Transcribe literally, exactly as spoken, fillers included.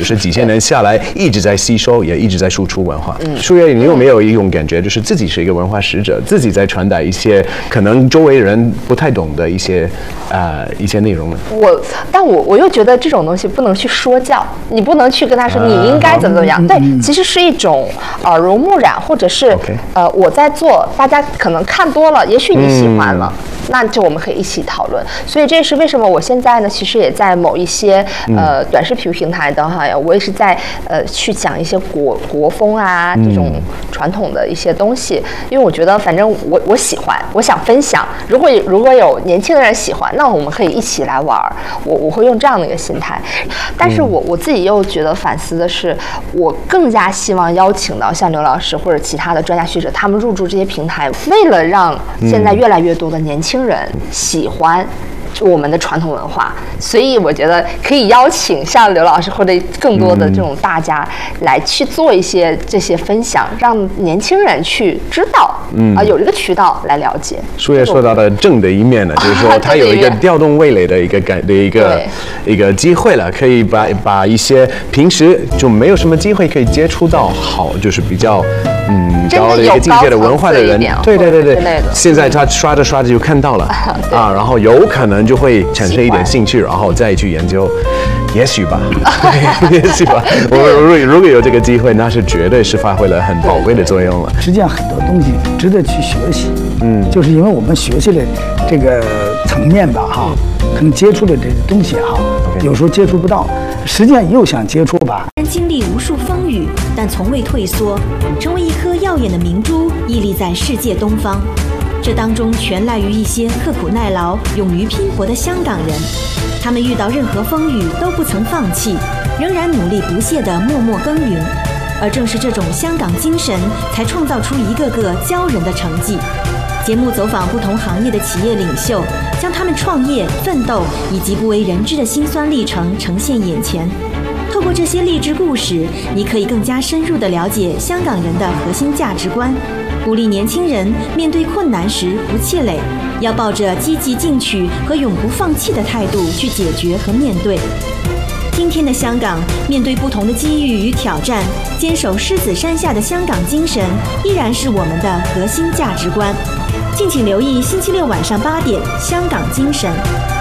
就是几千年下来一直在吸收，也一直在输出文化。嗯，舒月，你有没有一种感觉，就是自己是一个文化使者，自己在传达一些可能周围人不太懂的一些呃一些内容呢？ 我，但我我又觉得这种东西不能去说教，你不能去跟他说你应该怎么怎么样。对，其实是一种耳濡目染，或者是 Okay. 呃我在做，大家可能看多了，也许你喜欢了。嗯，那就我们可以一起讨论，所以这是为什么我现在呢，其实也在某一些呃短视频平台的哈，我也是在呃去讲一些国国风啊这种传统的一些东西，因为我觉得反正我我喜欢，我想分享。如果如果有年轻的人喜欢，那我们可以一起来玩，我我会用这样的一个心态。但是我我自己又觉得反思的是，我更加希望邀请到像刘老师或者其他的专家学者，他们入驻这些平台，为了让现在越来越多的年轻人喜欢我们的传统文化，所以我觉得可以邀请像刘老师或者更多的这种大家来去做一些这些分享，让年轻人去知道，嗯啊、呃，有这个渠道来了解。 舒月说到的正的一面呢，就是说他有一个调动味蕾的一个感的一个一个机会了，可以把把一些平时就没有什么机会可以接触到好，就是比较。嗯，高的一个境界的文化的人，对对对对，现在他刷着刷着就看到了啊，然后有可能就会产生一点兴趣，然后再去研究，也许吧，也许吧。我如果如果有这个机会，那是绝对是发挥了很宝贵的作用了。 实际上很多东西值得去学习，嗯，就是因为我们学习的这个层面吧，哈，可能接触的这些东西哈，有时候接触不到，实际上又想接触吧。 经历无数风雨，但从未退缩，成为一颗耀眼的明珠，屹立在世界东方。这当中全赖于一些刻苦耐劳、勇于拼搏的香港人。他们遇到任何风雨都不曾放弃，仍然努力不懈地默默耕耘。而正是这种香港精神，才创造出一个个骄人的成绩。节目走访不同行业的企业领袖，将他们创业、奋斗以及不为人知的辛酸历程呈现眼前。透过这些励志故事，你可以更加深入地了解香港人的核心价值观，鼓励年轻人面对困难时不气馁，要抱着积极进取和永不放弃的态度去解决和面对。今天的香港，面对不同的机遇与挑战，坚守狮子山下的香港精神依然是我们的核心价值观。敬请留意星期六晚上八点《香港精神》。